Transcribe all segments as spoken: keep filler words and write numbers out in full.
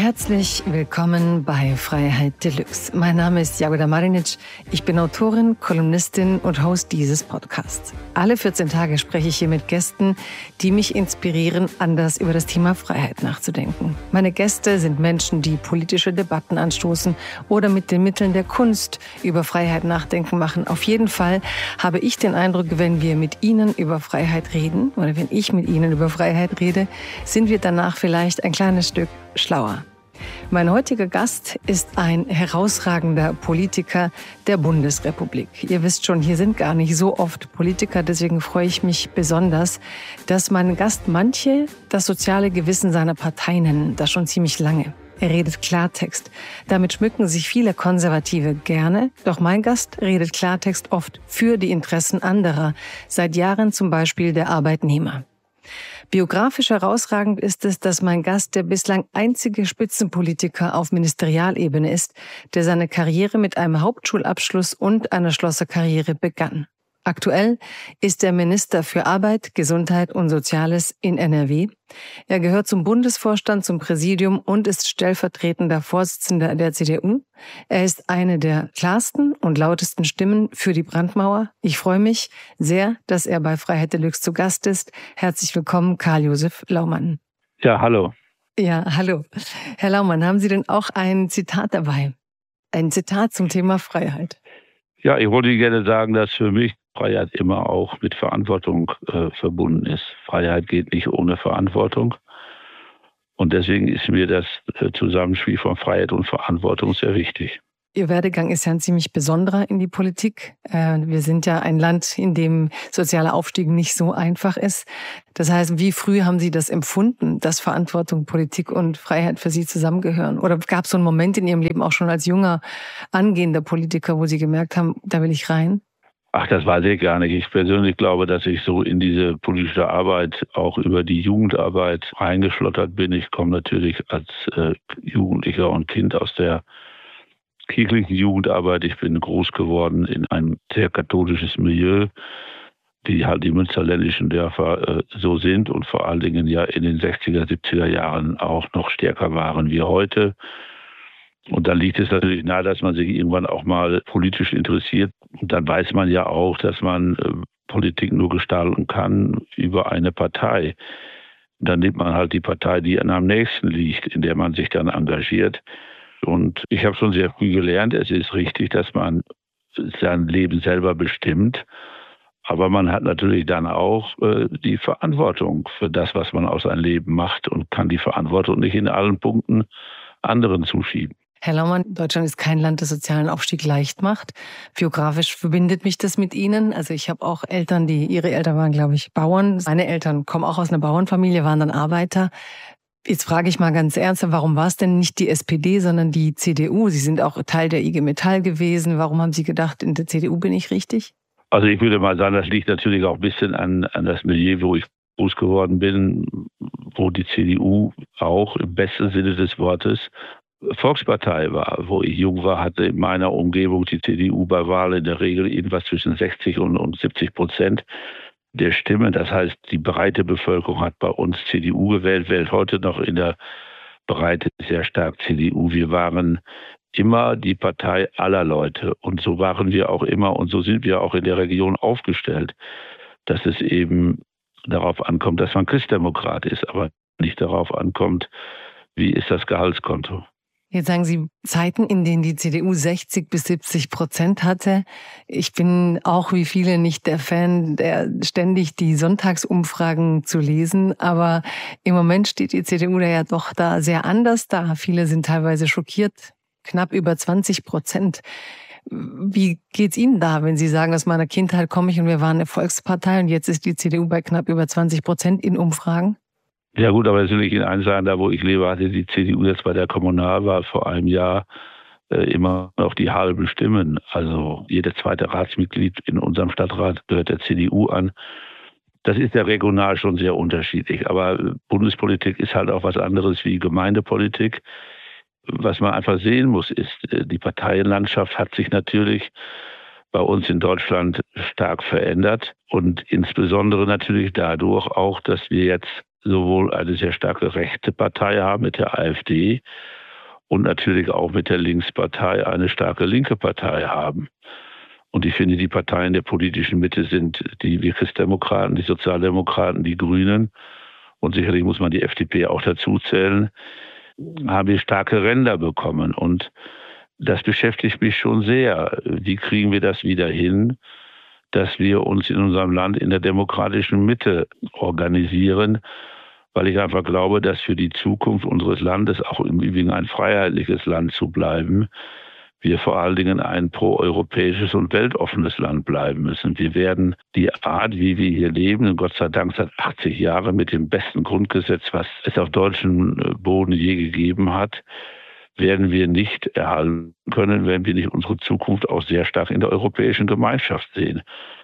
Herzlich willkommen bei Freiheit Deluxe. Mein Name ist Jagoda Marinic. Ich bin Autorin, Kolumnistin und Host dieses Podcasts. Alle vierzehn Tage spreche ich hier mit Gästen, die mich inspirieren, anders über das Thema Freiheit nachzudenken. Meine Gäste sind Menschen, die politische Debatten anstoßen oder mit den Mitteln der Kunst über Freiheit nachdenken machen. Auf jeden Fall habe ich den Eindruck, wenn wir mit ihnen über Freiheit reden oder wenn ich mit ihnen über Freiheit rede, sind wir danach vielleicht ein kleines Stück schlauer. Mein heutiger Gast ist ein herausragender Politiker der Bundesrepublik. Ihr wisst schon, hier sind gar nicht so oft Politiker, deswegen freue ich mich besonders, dass mein Gast manche das soziale Gewissen seiner Partei nennen, das schon ziemlich lange. Er redet Klartext. Damit schmücken sich viele Konservative gerne. Doch mein Gast redet Klartext oft für die Interessen anderer, seit Jahren zum Beispiel der Arbeitnehmer. Biografisch herausragend ist es, dass mein Gast der bislang einzige Spitzenpolitiker auf Ministerialebene ist, der seine Karriere mit einem Hauptschulabschluss und einer Schlosserkarriere begann. Aktuell ist er Minister für Arbeit, Gesundheit und Soziales in N R W. Er gehört zum Bundesvorstand, zum Präsidium und ist stellvertretender Vorsitzender der C D U. Er ist eine der klarsten und lautesten Stimmen für die Brandmauer. Ich freue mich sehr, dass er bei Freiheit Deluxe zu Gast ist. Herzlich willkommen, Karl-Josef Laumann. Ja, hallo. Ja, hallo. Herr Laumann, haben Sie denn auch ein Zitat dabei? Ein Zitat zum Thema Freiheit. Ja, ich wollte gerne sagen, dass für mich Freiheit immer auch mit Verantwortung äh, verbunden ist. Freiheit geht nicht ohne Verantwortung. Und deswegen ist mir das äh, Zusammenspiel von Freiheit und Verantwortung sehr wichtig. Ihr Werdegang ist ja ein ziemlich besonderer in die Politik. Äh, wir sind ja ein Land, in dem sozialer Aufstieg nicht so einfach ist. Das heißt, wie früh haben Sie das empfunden, dass Verantwortung, Politik und Freiheit für Sie zusammengehören? Oder gab es so einen Moment in Ihrem Leben auch schon als junger, angehender Politiker, wo Sie gemerkt haben, da will ich rein? Ach, das weiß ich gar nicht. Ich persönlich glaube, dass ich so in diese politische Arbeit auch über die Jugendarbeit reingeschlottert bin. Ich komme natürlich als äh, Jugendlicher und Kind aus der kirchlichen Jugendarbeit. Ich bin groß geworden in ein sehr katholisches Milieu, die halt die münsterländischen Dörfer äh, so sind und vor allen Dingen ja in den sechziger, siebziger Jahren auch noch stärker waren wie heute. Und dann liegt es natürlich nahe, dass man sich irgendwann auch mal politisch interessiert. Und dann weiß man ja auch, dass man äh, Politik nur gestalten kann über eine Partei. Dann nimmt man halt die Partei, die einem am nächsten liegt, in der man sich dann engagiert. Und ich habe schon sehr früh gelernt, es ist richtig, dass man sein Leben selber bestimmt. Aber man hat natürlich dann auch äh, die Verantwortung für das, was man aus seinem Leben macht und kann die Verantwortung nicht in allen Punkten anderen zuschieben. Herr Laumann, Deutschland ist kein Land, das sozialen Aufstieg leicht macht. Biografisch verbindet mich das mit Ihnen. Also ich habe auch Eltern, die, Ihre Eltern waren, glaube ich, Bauern. Meine Eltern kommen auch aus einer Bauernfamilie, waren dann Arbeiter. Jetzt frage ich mal ganz ernst, warum war es denn nicht die S P D, sondern die C D U? Sie sind auch Teil der I G Metall gewesen. Warum haben Sie gedacht, in der C D U bin ich richtig? Also ich würde mal sagen, das liegt natürlich auch ein bisschen an, an das Milieu, wo ich groß geworden bin, wo die C D U auch im besten Sinne des Wortes Volkspartei war. Wo ich jung war, hatte in meiner Umgebung die C D U bei Wahlen in der Regel irgendwas zwischen sechzig und siebzig Prozent der Stimmen. Das heißt, die breite Bevölkerung hat bei uns C D U gewählt, wählt heute noch in der Breite sehr stark C D U. Wir waren immer die Partei aller Leute und so waren wir auch immer und so sind wir auch in der Region aufgestellt, dass es eben darauf ankommt, dass man Christdemokrat ist, aber nicht darauf ankommt, wie ist das Gehaltskonto. Jetzt sagen Sie Zeiten, in denen die C D U sechzig bis siebzig Prozent hatte. Ich bin auch wie viele nicht der Fan, der ständig die Sonntagsumfragen zu lesen. Aber im Moment steht die C D U da ja doch da sehr anders da. Viele sind teilweise schockiert. Knapp über zwanzig Prozent. Wie geht's Ihnen da, wenn Sie sagen, aus meiner Kindheit komme ich und wir waren eine Volkspartei und jetzt ist die C D U bei knapp über zwanzig Prozent in Umfragen? Ja gut, aber das will ich Ihnen eins sagen, da wo ich lebe, hatte die C D U jetzt bei der Kommunalwahl vor einem Jahr äh, immer noch die halben Stimmen. Also jedes zweite Ratsmitglied in unserem Stadtrat gehört der C D U an. Das ist ja regional schon sehr unterschiedlich. Aber Bundespolitik ist halt auch was anderes wie Gemeindepolitik. Was man einfach sehen muss, ist, die Parteienlandschaft hat sich natürlich bei uns in Deutschland stark verändert und insbesondere natürlich dadurch auch, dass wir jetzt sowohl eine sehr starke rechte Partei haben mit der AfD und natürlich auch mit der Linkspartei eine starke linke Partei haben. Und ich finde, die Parteien der politischen Mitte sind die Christdemokraten, die Sozialdemokraten, die Grünen und sicherlich muss man die F D P auch dazu zählen, haben wir starke Ränder bekommen. Und das beschäftigt mich schon sehr. Wie kriegen wir das wieder hin, dass wir uns in unserem Land in der demokratischen Mitte organisieren? Weil ich einfach glaube, dass für die Zukunft unseres Landes, auch im Übrigen ein freiheitliches Land zu bleiben, wir vor allen Dingen ein proeuropäisches und weltoffenes Land bleiben müssen. Wir werden die Art, wie wir hier leben, und Gott sei Dank seit achtzig Jahren mit dem besten Grundgesetz, was es auf deutschem Boden je gegeben hat, werden wir nicht erhalten können, wenn wir nicht unsere Zukunft auch sehr stark in der europäischen Gemeinschaft sehen.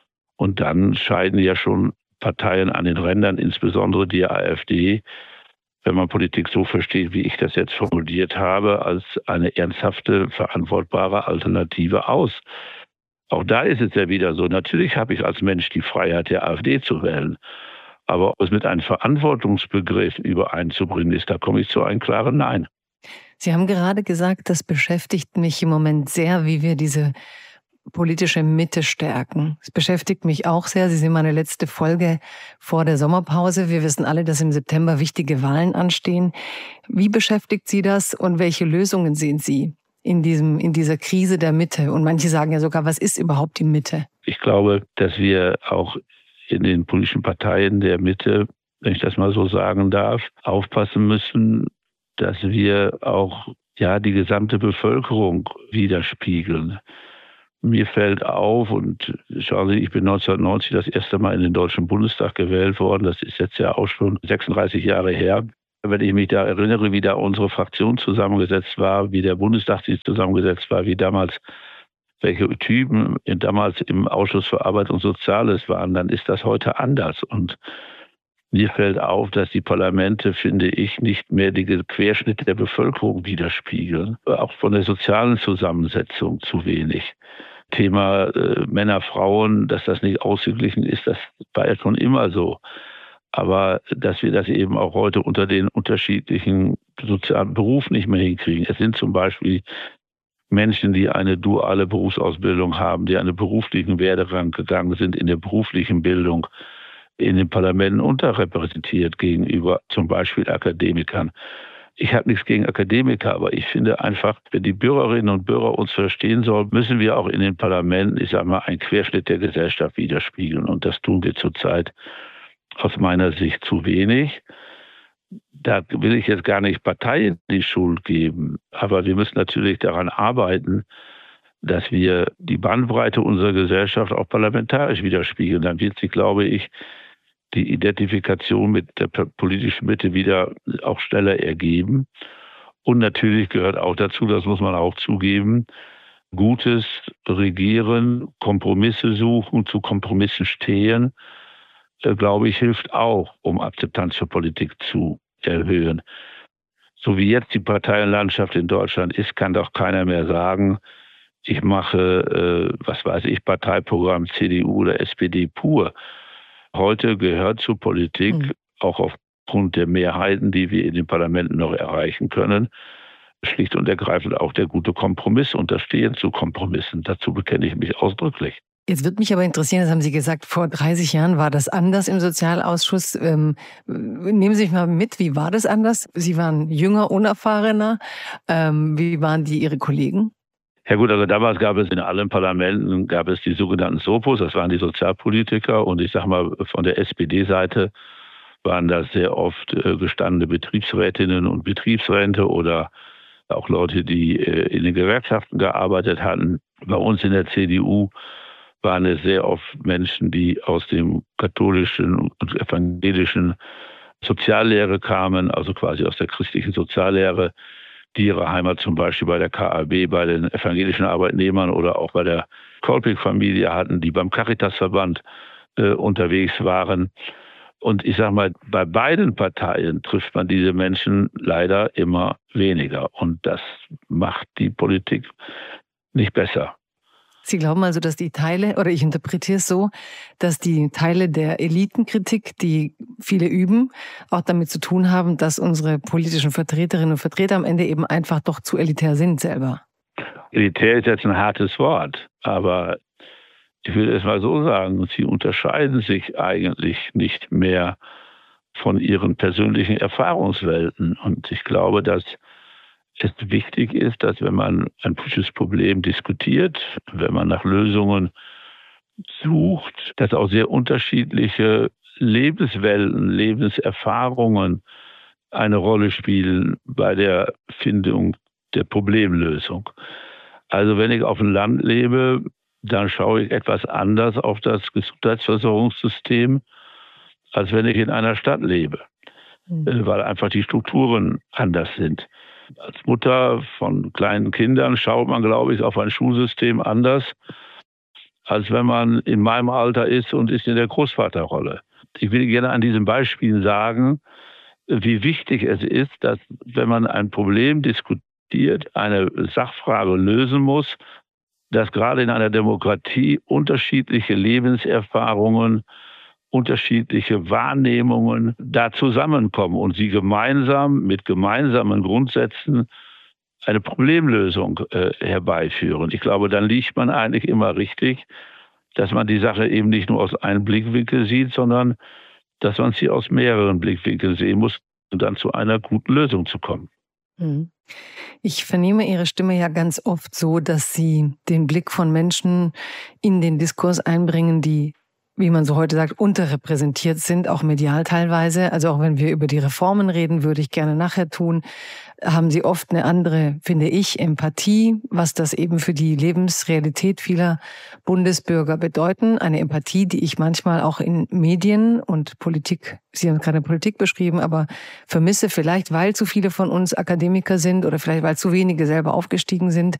Und dann scheiden ja schon Parteien an den Rändern, insbesondere die AfD, wenn man Politik so versteht, wie ich das jetzt formuliert habe, als eine ernsthafte, verantwortbare Alternative aus. Auch da ist es ja wieder so, natürlich habe ich als Mensch die Freiheit, der AfD zu wählen. Aber ob es mit einem Verantwortungsbegriff übereinzubringen ist, da komme ich zu einem klaren Nein. Sie haben gerade gesagt, das beschäftigt mich im Moment sehr, wie wir diese politische Mitte stärken. Es beschäftigt mich auch sehr. Sie sind meine letzte Folge vor der Sommerpause. Wir wissen alle, dass im September wichtige Wahlen anstehen. Wie beschäftigt Sie das und welche Lösungen sehen Sie in diesem, in dieser Krise der Mitte? Und manche sagen ja sogar, was ist überhaupt die Mitte? Ich glaube, dass wir auch in den politischen Parteien der Mitte, wenn ich das mal so sagen darf, aufpassen müssen, dass wir auch ja die gesamte Bevölkerung widerspiegeln. Mir fällt auf, und schauen Sie, ich bin neunzehnhundertneunzig das erste Mal in den Deutschen Bundestag gewählt worden. Das ist jetzt ja auch schon sechsunddreißig Jahre her. Wenn ich mich da erinnere, wie da unsere Fraktion zusammengesetzt war, wie der Bundestag sich zusammengesetzt war, wie damals, welche Typen damals im Ausschuss für Arbeit und Soziales waren, dann ist das heute anders. Und mir fällt auf, dass die Parlamente, finde ich, nicht mehr die Querschnitte der Bevölkerung widerspiegeln. Auch von der sozialen Zusammensetzung zu wenig. Thema äh, Männer, Frauen, dass das nicht ausgeglichen ist, das war ja schon immer so. Aber dass wir das eben auch heute unter den unterschiedlichen sozialen Berufen nicht mehr hinkriegen. Es sind zum Beispiel Menschen, die eine duale Berufsausbildung haben, die einen beruflichen Werdegang gegangen sind in der beruflichen Bildung, in den Parlamenten unterrepräsentiert gegenüber zum Beispiel Akademikern. Ich habe nichts gegen Akademiker, aber ich finde einfach, wenn die Bürgerinnen und Bürger uns verstehen sollen, müssen wir auch in den Parlamenten, ich sage mal, einen Querschnitt der Gesellschaft widerspiegeln. Und das tun wir zurzeit aus meiner Sicht zu wenig. Da will ich jetzt gar nicht Parteien die Schuld geben, aber wir müssen natürlich daran arbeiten, dass wir die Bandbreite unserer Gesellschaft auch parlamentarisch widerspiegeln. Dann wird sich, glaube ich, die Identifikation mit der politischen Mitte wieder auch schneller ergeben. Und natürlich gehört auch dazu, das muss man auch zugeben, gutes Regieren, Kompromisse suchen, zu Kompromissen stehen, äh, glaube ich, hilft auch, um Akzeptanz für Politik zu erhöhen. So wie jetzt die Parteienlandschaft in Deutschland ist, kann doch keiner mehr sagen, ich mache, äh, was weiß ich, Parteiprogramm C D U oder S P D pur. Heute gehört zur Politik, mhm. auch aufgrund der Mehrheiten, die wir in den Parlamenten noch erreichen können, schlicht und ergreifend auch der gute Kompromiss und das Stehen zu Kompromissen. Dazu bekenne ich mich ausdrücklich. Jetzt würde mich aber interessieren, das haben Sie gesagt, vor dreißig Jahren war das anders im Sozialausschuss. Ähm, nehmen Sie mich mal mit, wie war das anders? Sie waren jünger, unerfahrener. Ähm, wie waren die Ihre Kollegen? Ja gut, also damals gab es in allen Parlamenten gab es die sogenannten Sopos, das waren die Sozialpolitiker. Und ich sage mal, von der S P D-Seite waren das sehr oft äh, gestandene Betriebsrätinnen und Betriebsräte oder auch Leute, die äh, in den Gewerkschaften gearbeitet hatten. Bei uns in der C D U waren es sehr oft Menschen, die aus dem katholischen und evangelischen Soziallehre kamen, also quasi aus der christlichen Soziallehre, die ihre Heimat zum Beispiel bei der K A B, bei den evangelischen Arbeitnehmern oder auch bei der Kolping-Familie hatten, die beim Caritasverband äh, unterwegs waren. Und ich sage mal, bei beiden Parteien trifft man diese Menschen leider immer weniger. Und das macht die Politik nicht besser. Sie glauben also, dass die Teile, oder ich interpretiere es so, dass die Teile der Elitenkritik, die viele üben, auch damit zu tun haben, dass unsere politischen Vertreterinnen und Vertreter am Ende eben einfach doch zu elitär sind selber. Elitär ist jetzt ein hartes Wort, aber ich will es mal so sagen, sie unterscheiden sich eigentlich nicht mehr von ihren persönlichen Erfahrungswelten. Und ich glaube, dass es wichtig ist, dass wenn man ein politisches Problem diskutiert, wenn man nach Lösungen sucht, dass auch sehr unterschiedliche Lebenswelten, Lebenserfahrungen eine Rolle spielen bei der Findung der Problemlösung. Also wenn ich auf dem Land lebe, dann schaue ich etwas anders auf das Gesundheitsversorgungssystem, als wenn ich in einer Stadt lebe, mhm. weil einfach die Strukturen anders sind. Als Mutter von kleinen Kindern schaut man, glaube ich, auf ein Schulsystem anders, als wenn man in meinem Alter ist und ist in der Großvaterrolle. Ich will gerne an diesem Beispiel sagen, wie wichtig es ist, dass, wenn man ein Problem diskutiert, eine Sachfrage lösen muss, dass gerade in einer Demokratie unterschiedliche Lebenserfahrungen, unterschiedliche Wahrnehmungen da zusammenkommen und sie gemeinsam mit gemeinsamen Grundsätzen eine Problemlösung äh, herbeiführen. Ich glaube, dann liegt man eigentlich immer richtig, dass man die Sache eben nicht nur aus einem Blickwinkel sieht, sondern dass man sie aus mehreren Blickwinkeln sehen muss, um dann zu einer guten Lösung zu kommen. Ich vernehme Ihre Stimme ja ganz oft so, dass Sie den Blick von Menschen in den Diskurs einbringen, die, wie man so heute sagt, unterrepräsentiert sind, auch medial teilweise. Also auch wenn wir über die Reformen reden, würde ich gerne nachher tun, haben Sie oft eine andere, finde ich, Empathie, was das eben für die Lebensrealität vieler Bundesbürger bedeuten. Eine Empathie, die ich manchmal auch in Medien und Politik, Sie haben gerade Politik beschrieben, aber vermisse, vielleicht weil zu viele von uns Akademiker sind oder vielleicht weil zu wenige selber aufgestiegen sind.